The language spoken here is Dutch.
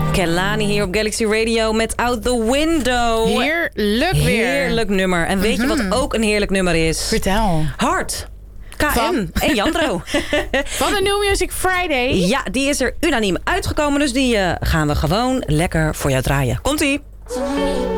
Kehlani hier op Galaxy Radio met Out the Window. Heerlijk weer. Heerlijk nummer. En weet je wat ook een heerlijk nummer is? Vertel. Hard. KM en Jandro. Van de New Music Friday. Ja, die is er unaniem uitgekomen. Dus die gaan we gewoon lekker voor jou draaien. Komt-ie.